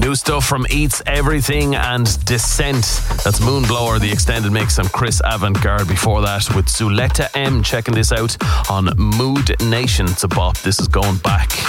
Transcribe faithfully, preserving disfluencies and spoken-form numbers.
New stuff from Eats Everything and Descent. That's Moonblower, the extended mix, and Chris Avantgarde before that with Zuleta M. Checking this out on Mood Nation. It's a bop. This is Going Back.